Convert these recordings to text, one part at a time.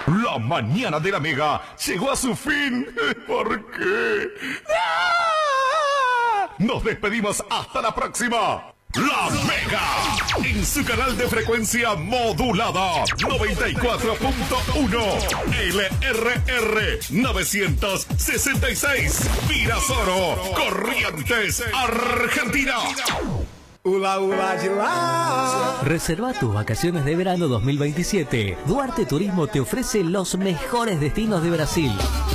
La mañana de la Mega llegó a su fin. ¿Por qué? ¡Ah! Nos despedimos hasta la próxima. La Mega, en su canal de frecuencia modulada 94.1 LRR 966 Virasoro, Corrientes, Argentina. Ula, ula, ula. Reserva tus vacaciones de verano 2027. Duarte Turismo te ofrece los mejores destinos de Brasil.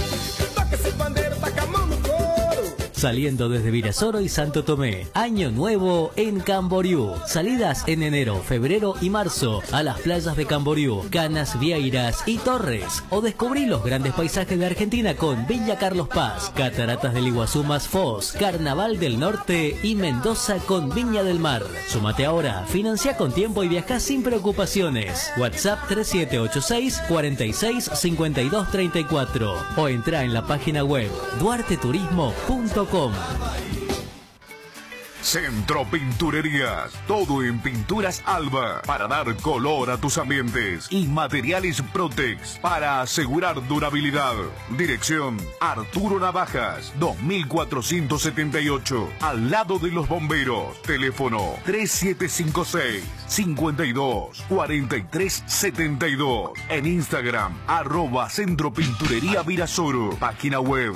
Saliendo desde Virasoro y Santo Tomé. Año nuevo en Camboriú. Salidas en enero, febrero y marzo a las playas de Camboriú, Canas, Vieiras y Torres. O descubrí los grandes paisajes de Argentina con Villa Carlos Paz, Cataratas del Iguazú más Foz, Carnaval del Norte y Mendoza con Viña del Mar. Súmate ahora, financia con tiempo y viaja sin preocupaciones. WhatsApp 3786 46 52 34 o entra en la página web duarteturismo.com. Centro Pinturerías, todo en pinturas Alba, para dar color a tus ambientes, y materiales Protex, para asegurar durabilidad. Dirección Arturo Navajas, 2478, al lado de los bomberos. Teléfono 3756 52 43 72. En Instagram, @Centro Pinturería Virasoro. Página web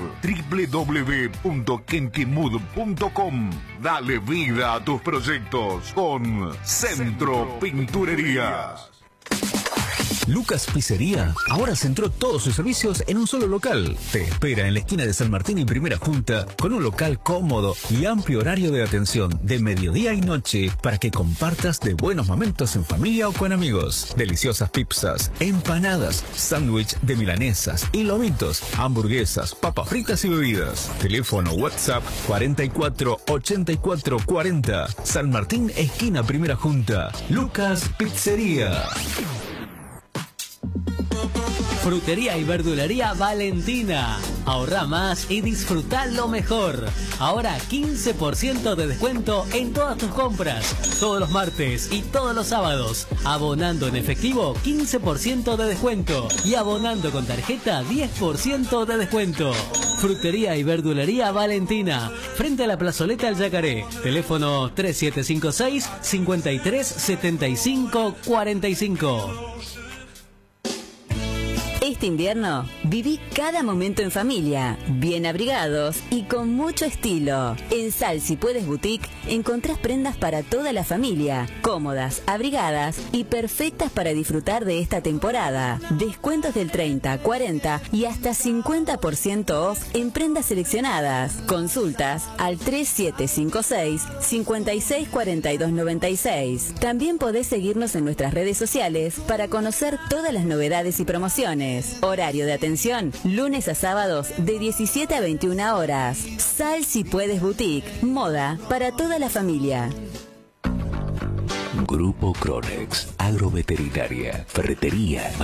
www.kentimud.com. Dale vida a tus proyectos con Centro Pinturerías. Lucas Pizzería ahora centró todos sus servicios en un solo local. Te espera en la esquina de San Martín y Primera Junta, con un local cómodo y amplio horario de atención de mediodía y noche para que compartas de buenos momentos en familia o con amigos. Deliciosas pizzas, empanadas, sándwich de milanesas y lomitos, hamburguesas, papas fritas y bebidas. Teléfono WhatsApp 44 84 40. San Martín, esquina Primera Junta. Lucas Pizzería. Frutería y verdulería Valentina. Ahorra más y disfruta lo mejor. Ahora 15% de descuento en todas tus compras. Todos los martes y todos los sábados. Abonando en efectivo 15% de descuento. Y abonando con tarjeta 10% de descuento. Frutería y verdulería Valentina. Frente a la plazoleta El Yacaré. Teléfono 3756 53 75 45. Este invierno, viví cada momento en familia, bien abrigados y con mucho estilo. En Sal Si Puedes Boutique encontrás prendas para toda la familia, cómodas, abrigadas y perfectas para disfrutar de esta temporada. Descuentos del 30, 40 y hasta 50% off en prendas seleccionadas. Consultas al 3756 56 42 96. También podés seguirnos en nuestras redes sociales para conocer todas las novedades y promociones. Horario de atención, lunes a sábados de 17 a 21 horas. Sal Si Puedes Boutique, moda para toda la familia. Grupo Cronex, agroveterinaria, ferretería,